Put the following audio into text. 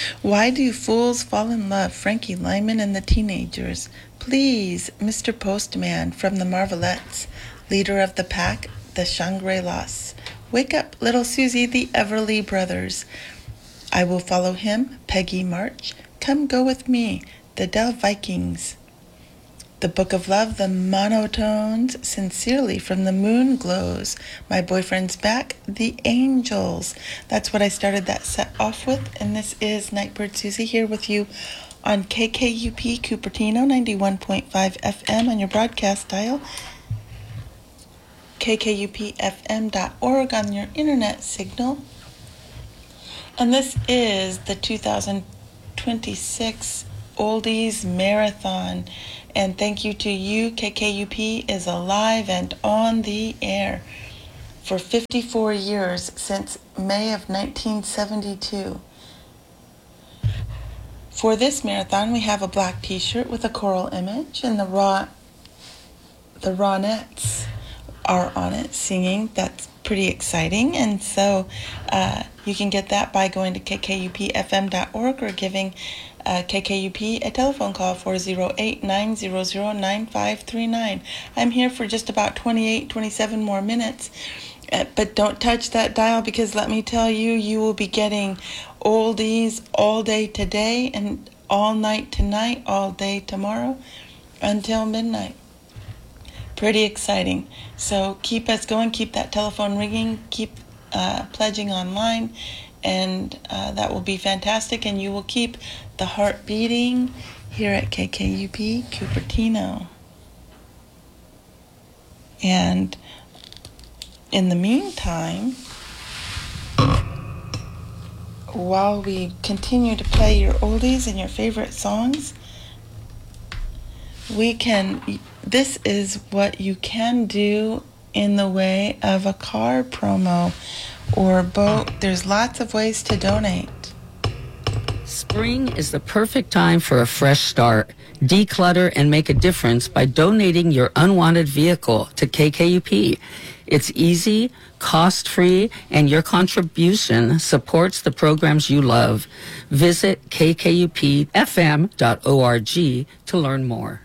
Why do fools fall in love? Frankie Lyman and the Teenagers. Please, Mr. Postman from the Marvelettes, leader of the pack, the Shangri-Las. Wake up, little Susie, the Everly Brothers. I will follow him, Peggy March. Come go with me, the Del Vikings. The Book of Love, the Monotones, Sincerely from the Moon Glows. My Boyfriend's Back, the Angels. That's what I started that set off with, and this is Nightbird Susie here with you on KKUP Cupertino 91.5 FM on your broadcast dial, kkupfm.org on your internet signal. And this is the 2026 Oldies Marathon. And thank you to you. KKUP is alive and on the air for 54 years since May of 1972. For this marathon, we have a black t-shirt with a coral image, and the Ronettes are on it singing. That's pretty exciting. And so you can get that by going to kkupfm.org or giving KKUP a telephone call, 408-900-9539. I'm here for just about 27 more minutes. But don't touch that dial, because let me tell you, you will be getting oldies all day today and all night tonight, all day tomorrow until midnight. Pretty exciting. So keep us going, keep that telephone ringing, keep pledging online, and that will be fantastic, and you will keep the heart beating here at KKUP Cupertino. And in the meantime, while we continue to play your oldies and your favorite songs, this is what you can do in the way of a car promo or boat. There's lots of ways to donate. Spring is the perfect time for a fresh start. Declutter and make a difference by donating your unwanted vehicle to KKUP. It's easy, cost-free, and your contribution supports the programs you love. Visit kkupfm.org to learn more.